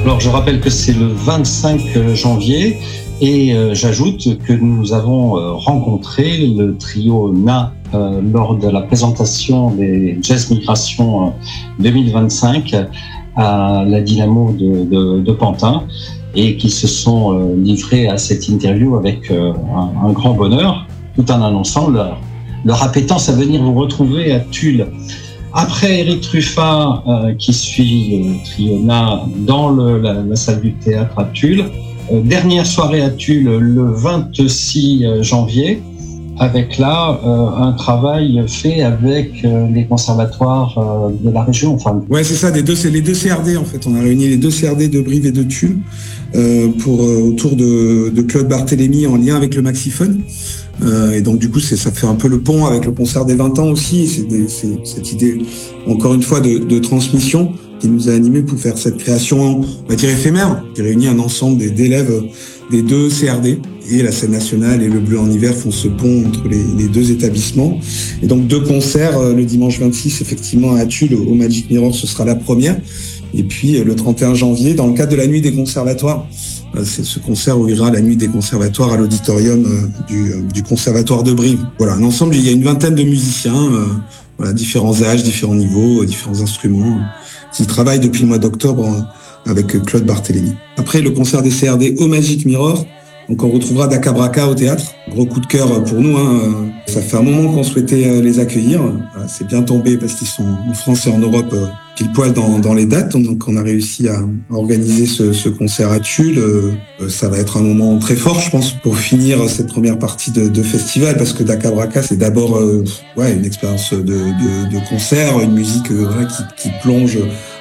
Alors je rappelle que c'est le 25 janvier et j'ajoute que nous avons rencontré le trio Na lors de la présentation des Jazz Migration 2025 à la Dynamo de Pantin et qui se sont livrés à cette interview avec un grand bonheur, tout en annonçant leur appétence à venir vous retrouver à Tulle. Après Éric Truffat, qui suit le trio Na dans la salle du théâtre à Tulle, dernière soirée à Tulle le 26 janvier, avec là un travail fait avec les conservatoires de la région. Enfin, ouais, c'est ça, c'est les deux CRD en fait. On a réuni les deux CRD de Brive et de Tulle autour de Claude Barthélémy en lien avec le Maxiphone. Et donc du coup ça fait un peu le pont avec le concert des 20 ans aussi. C'est cette idée encore une fois de transmission qui nous a animés pour faire cette création, on va dire éphémère, qui réunit un ensemble d'élèves des deux CRD, et la scène nationale et le Bleu en hiver font ce pont entre les deux établissements. Et donc 2 concerts le dimanche 26 effectivement à Tulle au Magic Mirror, ce sera la première, et puis le 31 janvier dans le cadre de la nuit des conservatoires. C'est ce concert ouvrira la nuit des conservatoires à l'auditorium du conservatoire de Brive. Voilà, un ensemble, il y a une vingtaine de musiciens, voilà, différents âges, différents niveaux, différents instruments, qui travaillent depuis le mois d'octobre avec Claude Barthélémy. Après le concert des CRD au Magic Mirror, donc on retrouvera Dakabraka au théâtre. Gros coup de cœur pour nous, hein. Ça fait un moment qu'on souhaitait les accueillir. C'est bien tombé parce qu'ils sont en France et en Europe pile poil dans les dates. Donc on a réussi à organiser ce concert à Tulle. Ça va être un moment très fort, je pense, pour finir cette première partie de festival, parce que Dakabraka, c'est d'abord une expérience de concert, une musique qui plonge